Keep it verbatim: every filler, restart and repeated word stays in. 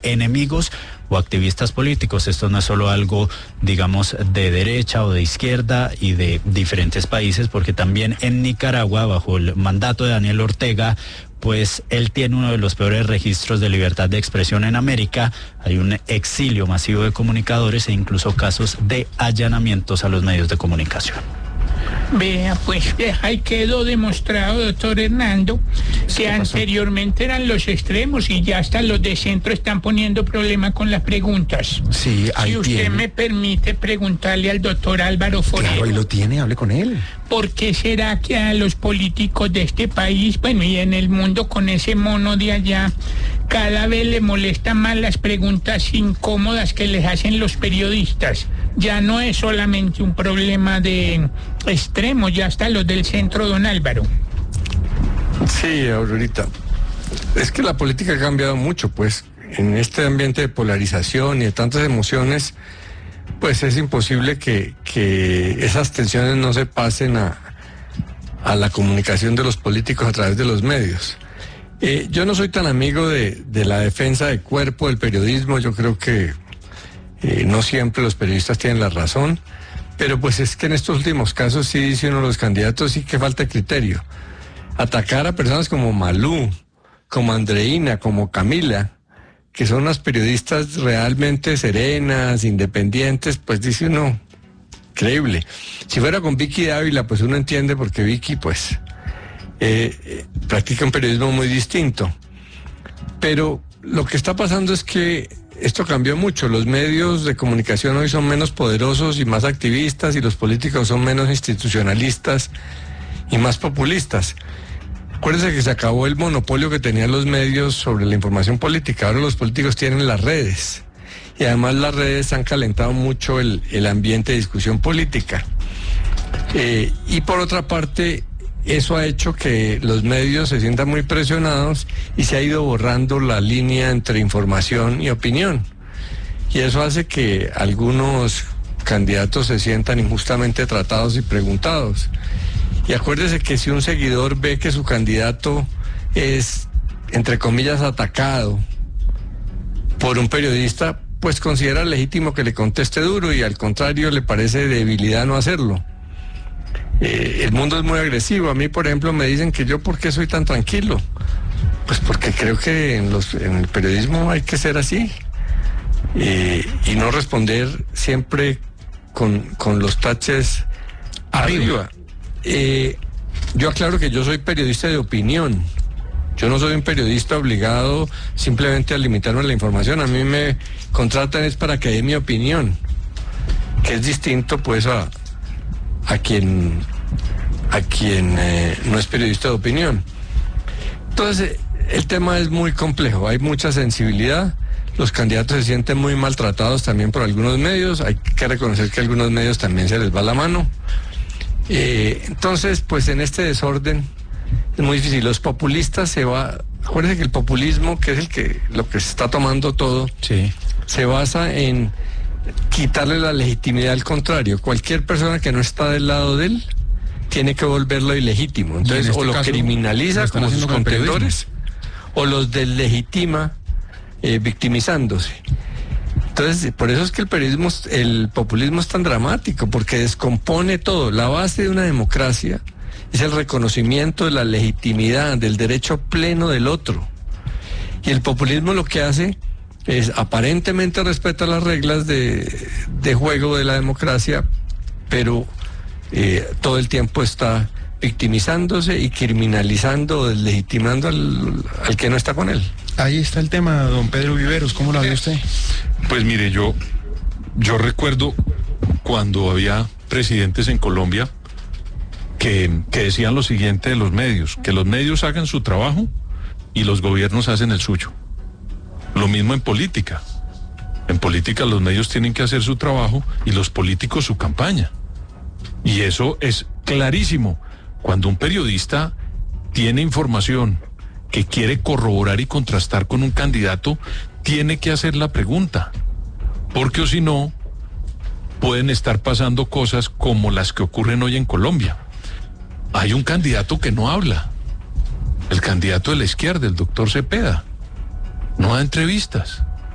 enemigos o activistas políticos. Esto no es solo algo, digamos, de derecha o de izquierda y de diferentes países, porque también en Nicaragua, bajo el mandato de Daniel Ortega, pues él tiene uno de los peores registros de libertad de expresión en América. Hay un exilio masivo de comunicadores e incluso casos de allanamientos a los medios de comunicación. Vea, pues ahí quedó demostrado, doctor Hernando, que anteriormente eran los extremos y ya hasta los de centro están poniendo problema con las preguntas. Sí, ahí Si usted tiene. me permite preguntarle al doctor Álvaro Forero. Claro, ahí lo tiene, hable con él. ¿Por qué será que a los políticos de este país, bueno, y en el mundo con ese mono de allá, cada vez le molestan más las preguntas incómodas que les hacen los periodistas? Ya no es solamente un problema de extremo, ya está los del centro, don Álvaro. Sí, Aurorita. Es que la política ha cambiado mucho, pues. En este ambiente de polarización y de tantas emociones, pues es imposible que, que esas tensiones no se pasen a, a la comunicación de los políticos a través de los medios. Eh, yo no soy tan amigo de, de la defensa de cuerpo del periodismo. Yo creo que eh, no siempre los periodistas tienen la razón, pero pues es que en estos últimos casos sí dice uno de los candidatos sí que falta criterio. Atacar a personas como Malú, como Andreina, como Camila, que son unas periodistas realmente serenas, independientes, pues dice uno, increíble. Si fuera con Vicky Dávila, pues uno entiende porque Vicky, pues, eh, eh, practica un periodismo muy distinto. Pero lo que está pasando es que esto cambió mucho. Los medios de comunicación hoy son menos poderosos y más activistas, y los políticos son menos institucionalistas y más populistas. Acuérdense que se acabó el monopolio que tenían los medios sobre la información política. Ahora los políticos tienen las redes. Y además las redes han calentado mucho el, el ambiente de discusión política. Eh, y por otra parte, eso ha hecho que los medios se sientan muy presionados y se ha ido borrando la línea entre información y opinión. Y eso hace que algunos candidatos se sientan injustamente tratados y preguntados. Y acuérdese que si un seguidor ve que su candidato es, entre comillas, atacado por un periodista, pues considera legítimo que le conteste duro, y al contrario le parece debilidad no hacerlo. Eh, el mundo es muy agresivo. A mí, por ejemplo, me dicen que yo, ¿por qué soy tan tranquilo? Pues porque creo que en, los, en el periodismo hay que ser así, eh, y no responder siempre con, con los taches arriba. arriba. Eh, yo aclaro que yo soy periodista de opinión. Yo no soy un periodista obligado simplemente a limitarme a la información. A mí me contratan es para que dé mi opinión, que es distinto pues a, a quien, a quien eh, no es periodista de opinión. Entonces, el tema es muy complejo, hay mucha sensibilidad. Los candidatos se sienten muy maltratados también por algunos medios. Hay que reconocer que a algunos medios también se les va la mano. Eh, entonces, pues en este desorden es muy difícil. Los populistas se va, acuérdense que el populismo, que es el que lo que se está tomando todo, sí, se basa en quitarle la legitimidad al contrario. Cualquier persona que no está del lado de él tiene que volverlo ilegítimo. Entonces, este o lo caso, criminaliza lo como sus contendores, o los deslegitima eh, victimizándose. Entonces, por eso es que el periodismo, el populismo es tan dramático, porque descompone todo. La base de una democracia es el reconocimiento de la legitimidad, del derecho pleno del otro. Y el populismo lo que hace es, aparentemente respeta las reglas de, de juego de la democracia, pero eh, todo el tiempo está victimizándose y criminalizando o deslegitimando al, al que no está con él. Ahí está el tema, don Pedro Viveros, ¿cómo lo ve usted? Pues mire, yo, yo recuerdo cuando había presidentes en Colombia que, que decían lo siguiente de los medios, que los medios hagan su trabajo y los gobiernos hacen el suyo. Lo mismo en política. En política los medios tienen que hacer su trabajo y los políticos su campaña. Y eso es clarísimo. Cuando un periodista tiene información que quiere corroborar y contrastar con un candidato, tiene que hacer la pregunta, porque o si no, pueden estar pasando cosas como las que ocurren hoy en Colombia. Hay un candidato que no habla, el candidato de la izquierda, el doctor Cepeda, no da entrevistas.